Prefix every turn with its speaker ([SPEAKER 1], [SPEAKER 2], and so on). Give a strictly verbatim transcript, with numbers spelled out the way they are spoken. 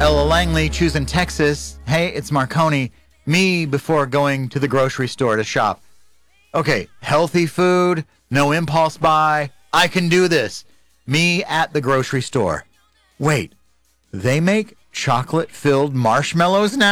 [SPEAKER 1] Ella Langley choosing Texas. Hey, it's Marconi. Me before going to the grocery store to shop. Okay, healthy food, no impulse buy. I can do this. Me at the grocery store. Wait, they make chocolate-filled marshmallows now?